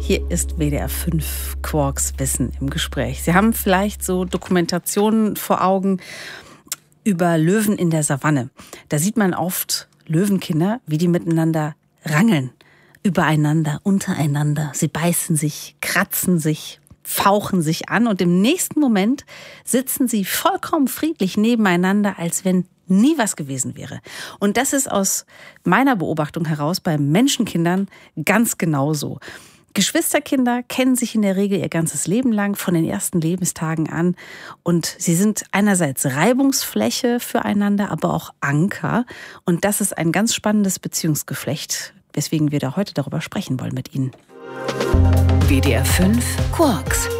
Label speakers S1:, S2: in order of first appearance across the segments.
S1: Hier ist WDR 5 Quarks Wissen im Gespräch. Sie haben vielleicht so Dokumentationen vor Augen über Löwen in der Savanne. Da sieht man oft Löwenkinder, wie die miteinander rangeln. Übereinander, untereinander. Sie beißen sich, kratzen sich, fauchen sich an und im nächsten Moment sitzen sie vollkommen friedlich nebeneinander, als wenn nie was gewesen wäre. Und das ist aus meiner Beobachtung heraus bei Menschenkindern ganz genauso. Geschwisterkinder kennen sich in der Regel ihr ganzes Leben lang, von den ersten Lebenstagen an. Und sie sind einerseits Reibungsfläche füreinander, aber auch Anker. Und das ist ein ganz spannendes Beziehungsgeflecht, weswegen wir da heute darüber sprechen wollen mit Ihnen.
S2: WDR 5 Quarks.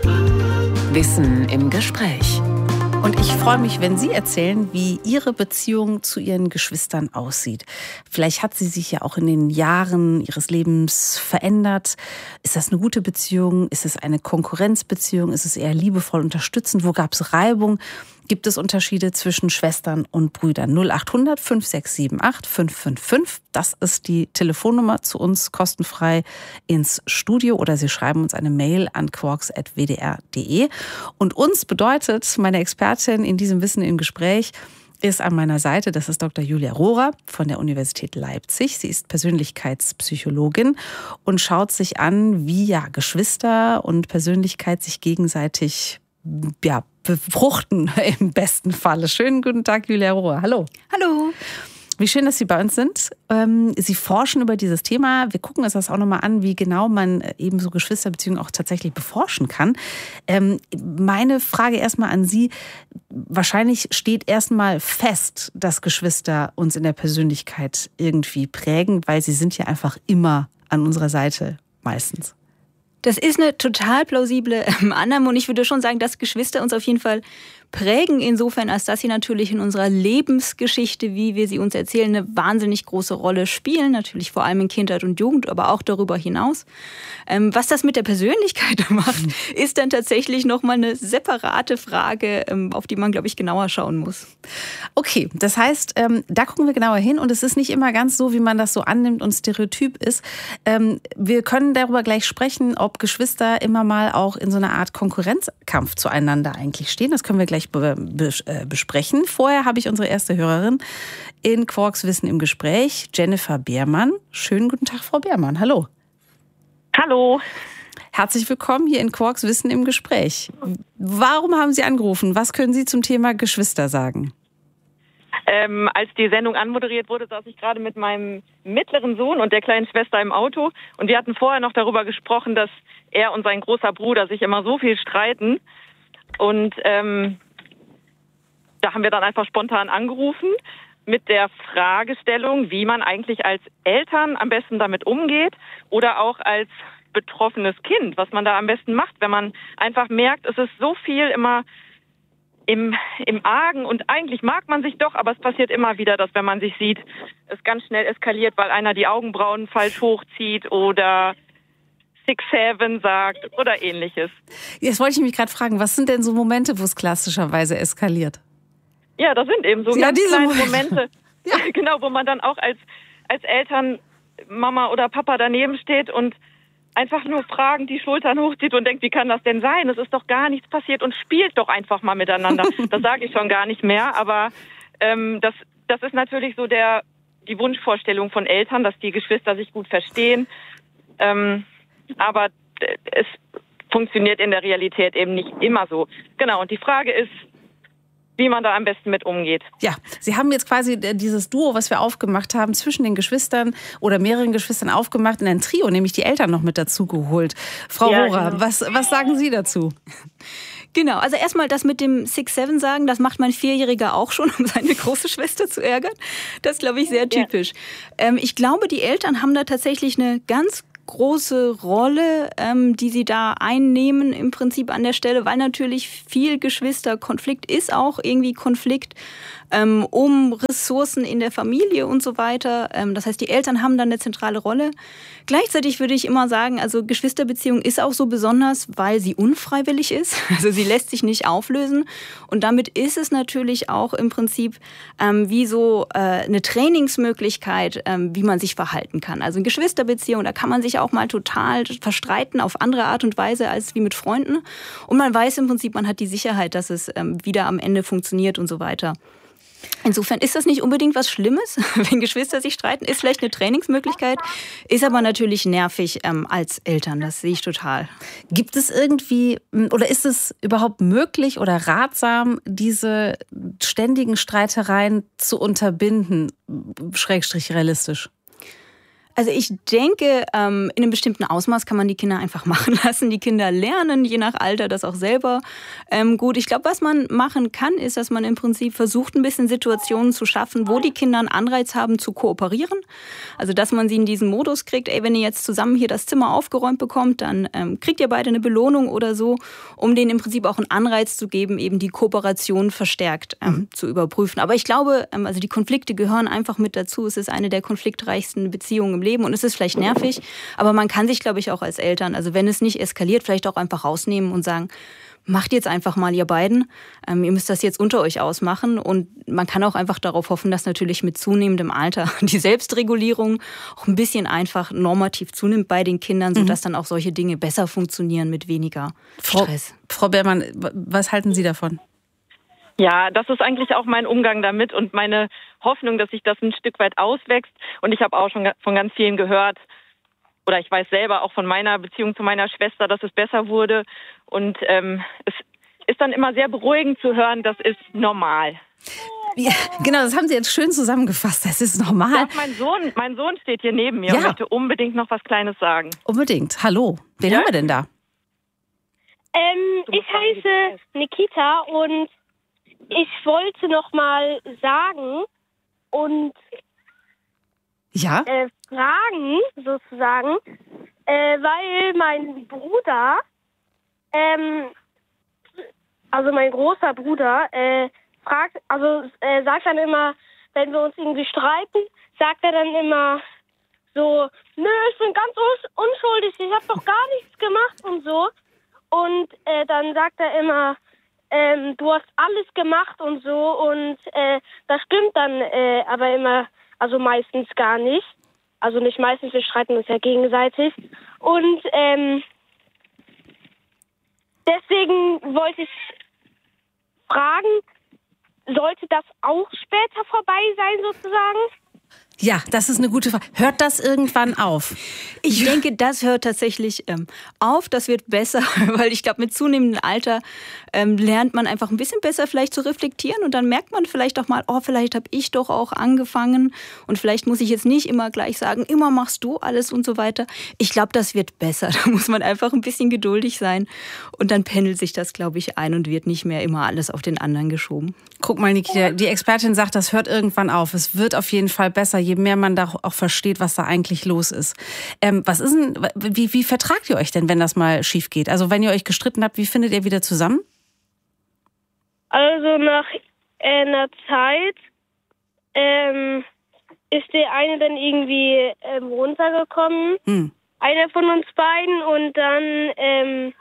S2: Wissen im Gespräch.
S1: Und ich freue mich, wenn Sie erzählen, wie Ihre Beziehung zu Ihren Geschwistern aussieht. Vielleicht hat sie sich ja auch in den Jahren Ihres Lebens verändert. Ist das eine gute Beziehung? Ist es eine Konkurrenzbeziehung? Ist es eher liebevoll unterstützend? Wo gab es Reibung? Gibt es Unterschiede zwischen Schwestern und Brüdern? 0800 5678 555. Das ist die Telefonnummer zu uns, kostenfrei ins Studio. Oder Sie schreiben uns eine Mail an quarks@wdr.de. Und uns bedeutet, meine Expertin in diesem Wissen im Gespräch ist an meiner Seite, das ist Dr. Julia Rohrer von der Universität Leipzig. Sie ist Persönlichkeitspsychologin und schaut sich an, wie Geschwister und Persönlichkeit sich gegenseitig befruchten im besten Falle. Schönen guten Tag, Julia Rohrer. Hallo.
S3: Hallo.
S1: Wie schön, dass Sie bei uns sind. Sie forschen über dieses Thema. Wir gucken uns das auch nochmal an, wie genau man eben so Geschwisterbeziehungen auch tatsächlich beforschen kann. Meine Frage erstmal an Sie. Wahrscheinlich steht erstmal fest, dass Geschwister uns in der Persönlichkeit irgendwie prägen, weil sie sind ja einfach immer an unserer Seite meistens.
S3: Das ist eine total plausible Annahme und ich würde schon sagen, dass Geschwister uns auf jeden Fall prägen, insofern, als dass sie natürlich in unserer Lebensgeschichte, wie wir sie uns erzählen, eine wahnsinnig große Rolle spielen. Natürlich vor allem in Kindheit und Jugend, aber auch darüber hinaus. Was das mit der Persönlichkeit macht, ist dann tatsächlich nochmal eine separate Frage, auf die man, glaube ich, genauer schauen muss.
S1: Okay, das heißt, da gucken wir genauer hin und es ist nicht immer ganz so, wie man das so annimmt und stereotyp ist. Wir können darüber gleich sprechen, ob Geschwister immer mal auch in so einer Art Konkurrenzkampf zueinander eigentlich stehen. Das können wir gleich besprechen. Vorher habe ich unsere erste Hörerin in Quarks Wissen im Gespräch, Jennifer Beermann. Schönen guten Tag, Frau Beermann. Hallo.
S4: Hallo.
S1: Herzlich willkommen hier in Quarks Wissen im Gespräch. Warum haben Sie angerufen? Was können Sie zum Thema Geschwister sagen?
S4: Als die Sendung anmoderiert wurde, saß ich gerade mit meinem mittleren Sohn und der kleinen Schwester im Auto. Und wir hatten vorher noch darüber gesprochen, dass er und sein großer Bruder sich immer so viel streiten. Und da haben wir dann einfach spontan angerufen mit der Fragestellung, wie man eigentlich als Eltern am besten damit umgeht oder auch als betroffenes Kind, was man da am besten macht, wenn man einfach merkt, es ist so viel immer im Argen und eigentlich mag man sich doch, aber es passiert immer wieder, dass wenn man sich sieht, es ganz schnell eskaliert, weil einer die Augenbrauen falsch hochzieht oder 6-7 sagt oder ähnliches.
S1: Jetzt wollte ich mich gerade fragen, was sind denn so Momente, wo es klassischerweise eskaliert?
S4: Ja, das sind eben so ganz kleine Momente, ja. Genau, wo man dann auch als Eltern, Mama oder Papa daneben steht und einfach nur fragend die Schultern hochzieht und denkt, wie kann das denn sein? Es ist doch gar nichts passiert und spielt doch einfach mal miteinander. Das sage ich schon gar nicht mehr, aber das ist natürlich so die Wunschvorstellung von Eltern, dass die Geschwister sich gut verstehen. Aber es funktioniert in der Realität eben nicht immer so. Genau, und die Frage ist, wie man da am besten mit umgeht.
S1: Ja, Sie haben jetzt quasi dieses Duo, was wir aufgemacht haben, zwischen den Geschwistern oder mehreren Geschwistern aufgemacht in ein Trio, nämlich die Eltern noch mit dazu geholt. Frau Rohrer, genau. Was sagen Sie dazu?
S3: Genau, also erstmal das mit dem 6-7 sagen, das macht mein Vierjähriger auch schon, um seine große Schwester zu ärgern. Das ist, glaube ich, sehr typisch. Ja. Ich glaube, die Eltern haben da tatsächlich eine ganz große Rolle, die sie da einnehmen im Prinzip an der Stelle, weil natürlich viel Geschwisterkonflikt ist auch irgendwie Konflikt. um Ressourcen in der Familie und so weiter. Das heißt, die Eltern haben dann eine zentrale Rolle. Gleichzeitig würde ich immer sagen, also Geschwisterbeziehung ist auch so besonders, weil sie unfreiwillig ist. Also sie lässt sich nicht auflösen. Und damit ist es natürlich auch im Prinzip wie so eine Trainingsmöglichkeit, wie man sich verhalten kann. Also in Geschwisterbeziehung, da kann man sich auch mal total verstreiten auf andere Art und Weise als wie mit Freunden. Und man weiß im Prinzip, man hat die Sicherheit, dass es wieder am Ende funktioniert und so weiter. Insofern ist das nicht unbedingt was Schlimmes, wenn Geschwister sich streiten, ist vielleicht eine Trainingsmöglichkeit, ist aber natürlich nervig als Eltern, das sehe ich total.
S1: Gibt es irgendwie, oder ist es überhaupt möglich oder ratsam, diese ständigen Streitereien zu unterbinden, schrägstrich realistisch?
S3: Also ich denke, in einem bestimmten Ausmaß kann man die Kinder einfach machen lassen. Die Kinder lernen je nach Alter das auch selber gut. Ich glaube, was man machen kann, ist, dass man im Prinzip versucht, ein bisschen Situationen zu schaffen, wo die Kinder einen Anreiz haben zu kooperieren. Also dass man sie in diesen Modus kriegt, ey, wenn ihr jetzt zusammen hier das Zimmer aufgeräumt bekommt, dann kriegt ihr beide eine Belohnung oder so, um denen im Prinzip auch einen Anreiz zu geben, eben die Kooperation verstärkt zu überprüfen. Aber ich glaube, also die Konflikte gehören einfach mit dazu. Es ist eine der konfliktreichsten Beziehungen im Leben und es ist vielleicht nervig, aber man kann sich, glaube ich, auch als Eltern, also wenn es nicht eskaliert, vielleicht auch einfach rausnehmen und sagen, macht jetzt einfach mal ihr beiden, ihr müsst das jetzt unter euch ausmachen und man kann auch einfach darauf hoffen, dass natürlich mit zunehmendem Alter die Selbstregulierung auch ein bisschen einfach normativ zunimmt bei den Kindern, sodass dann auch solche Dinge besser funktionieren mit weniger Stress.
S1: Frau Beermann, was halten Sie davon?
S4: Ja, das ist eigentlich auch mein Umgang damit und meine Hoffnung, dass sich das ein Stück weit auswächst. Und ich habe auch schon von ganz vielen gehört, oder ich weiß selber auch von meiner Beziehung zu meiner Schwester, dass es besser wurde. Und es ist dann immer sehr beruhigend zu hören, das ist normal.
S1: Ja, genau, das haben Sie jetzt schön zusammengefasst. Das ist normal.
S4: Mein Sohn steht hier neben mir und möchte unbedingt noch was Kleines sagen.
S1: Unbedingt. Hallo. Wen haben wir denn da?
S5: Ich heiße Nikita und ich wollte noch mal sagen und fragen sozusagen, weil mein Bruder, also mein großer Bruder, sagt dann immer, wenn wir uns irgendwie streiten, sagt er dann immer so, nö, ich bin ganz unschuldig, ich habe doch gar nichts gemacht und so. Und dann sagt er immer, du hast alles gemacht und so und das stimmt dann aber immer, also meistens gar nicht. Also nicht meistens, wir streiten uns ja gegenseitig. Und deswegen wollte ich fragen, sollte das auch später vorbei sein sozusagen?
S1: Ja, das ist eine gute Frage. Hört das irgendwann auf?
S3: Ich denke, das hört tatsächlich auf. Das wird besser, weil ich glaube, mit zunehmendem Alter lernt man einfach ein bisschen besser vielleicht zu reflektieren und dann merkt man vielleicht auch mal, oh, vielleicht habe ich doch auch angefangen und vielleicht muss ich jetzt nicht immer gleich sagen, immer machst du alles und so weiter. Ich glaube, das wird besser. Da muss man einfach ein bisschen geduldig sein und dann pendelt sich das, glaube ich, ein und wird nicht mehr immer alles auf den anderen geschoben.
S1: Guck mal, Nikita, die Expertin sagt, das hört irgendwann auf. Es wird auf jeden Fall besser, je mehr man da auch versteht, was da eigentlich los ist. Was ist denn, wie vertragt ihr euch denn, wenn das mal schief geht? Also wenn ihr euch gestritten habt, wie findet ihr wieder zusammen?
S5: Also nach einer Zeit ist der eine dann irgendwie runtergekommen, einer von uns beiden, und dann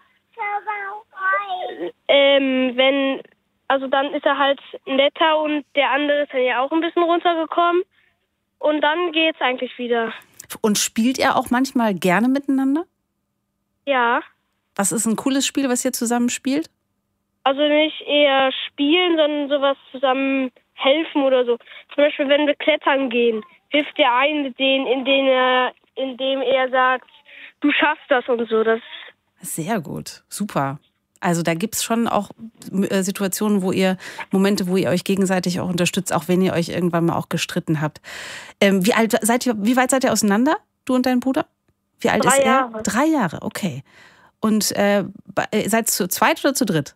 S5: dann ist er halt netter und der andere ist dann ja auch ein bisschen runtergekommen und dann geht's eigentlich wieder.
S1: Und spielt ihr auch manchmal gerne miteinander?
S5: Ja.
S1: Was ist ein cooles Spiel, was ihr zusammen spielt?
S5: Also nicht eher spielen, sondern sowas zusammen helfen oder so. Zum Beispiel, wenn wir klettern gehen, hilft der eine indem er sagt, du schaffst das und so. Das
S1: sehr gut, super. Also da gibt's schon auch Situationen, Momente, wo ihr euch gegenseitig auch unterstützt, auch wenn ihr euch irgendwann mal auch gestritten habt. Wie weit seid ihr auseinander, du und dein Bruder? Wie alt ist er? 3 Jahre. 3 Jahre, okay. Und seid ihr zu zweit oder zu dritt?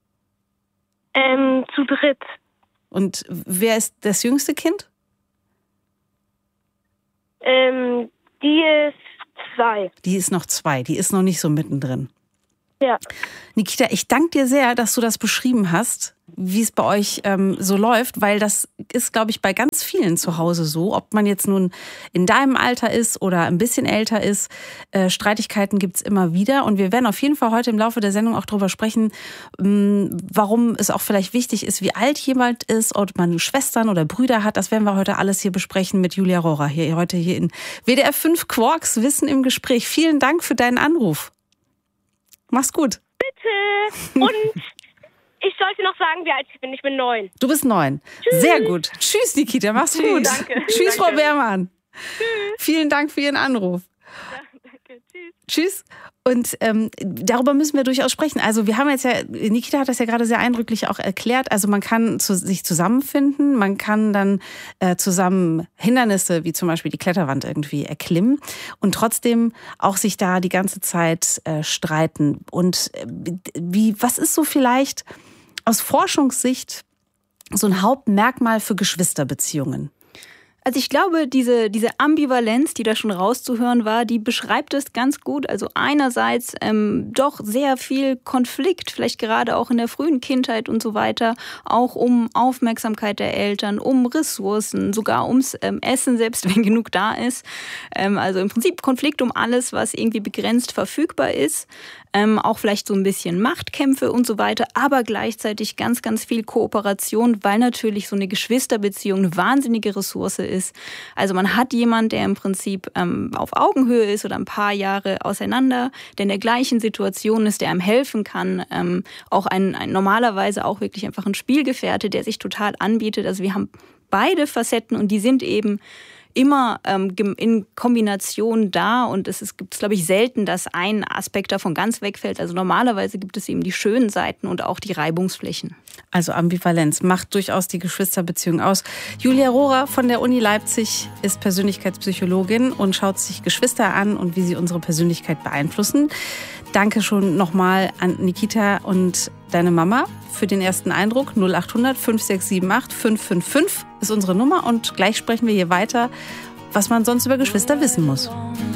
S5: Zu dritt.
S1: Und wer ist das jüngste Kind?
S5: Die ist 2.
S1: Die ist noch 2, die ist noch nicht so mittendrin.
S5: Ja.
S1: Nikita, ich danke dir sehr, dass du das beschrieben hast, wie es bei euch so läuft, weil das ist, glaube ich, bei ganz vielen zu Hause so, ob man jetzt nun in deinem Alter ist oder ein bisschen älter ist. Streitigkeiten gibt's immer wieder und wir werden auf jeden Fall heute im Laufe der Sendung auch darüber sprechen, warum es auch vielleicht wichtig ist, wie alt jemand ist, ob man Schwestern oder Brüder hat. Das werden wir heute alles hier besprechen mit Julia Rohrer, heute hier in WDR 5 Quarks Wissen im Gespräch. Vielen Dank für deinen Anruf. Mach's gut.
S5: Bitte. Und ich sollte noch sagen, wie alt ich bin. Ich bin 9.
S1: Du bist 9. Tschüss. Sehr gut. Tschüss, Nikita. Mach's gut.
S5: Danke.
S1: Tschüss,
S5: Danke.
S1: Frau Beermann.
S5: Tschüss.
S1: Vielen Dank für Ihren Anruf.
S5: Ja, danke. Tschüss.
S1: Tschüss. Und darüber müssen wir durchaus sprechen. Also wir haben jetzt ja, Nikita hat das ja gerade sehr eindrücklich auch erklärt, also man kann sich zusammenfinden, man kann dann zusammen Hindernisse wie zum Beispiel die Kletterwand irgendwie erklimmen und trotzdem auch sich da die ganze Zeit streiten. Und was ist so vielleicht aus Forschungssicht so ein Hauptmerkmal für Geschwisterbeziehungen?
S3: Also ich glaube, diese Ambivalenz, die da schon rauszuhören war, die beschreibt es ganz gut. Also einerseits doch sehr viel Konflikt, vielleicht gerade auch in der frühen Kindheit und so weiter, auch um Aufmerksamkeit der Eltern, um Ressourcen, sogar ums Essen, selbst wenn genug da ist. Also im Prinzip Konflikt um alles, was irgendwie begrenzt verfügbar ist. Auch vielleicht so ein bisschen Machtkämpfe und so weiter, aber gleichzeitig ganz, ganz viel Kooperation, weil natürlich so eine Geschwisterbeziehung eine wahnsinnige Ressource ist. Also man hat jemanden, der im Prinzip auf Augenhöhe ist oder ein paar Jahre auseinander, der in der gleichen Situation ist, der einem helfen kann. Auch ein normalerweise auch wirklich einfach ein Spielgefährte, der sich total anbietet. Also wir haben beide Facetten und die sind eben immer in Kombination da und es gibt, glaube ich, selten, dass ein Aspekt davon ganz wegfällt. Also normalerweise gibt es eben die schönen Seiten und auch die Reibungsflächen.
S1: Also Ambivalenz macht durchaus die Geschwisterbeziehung aus. Julia Rohrer von der Uni Leipzig ist Persönlichkeitspsychologin und schaut sich Geschwister an und wie sie unsere Persönlichkeit beeinflussen. Danke schon nochmal an Nikita und deine Mama für den ersten Eindruck. 0800 5678 555 ist unsere Nummer und gleich sprechen wir hier weiter, was man sonst über Geschwister wissen muss.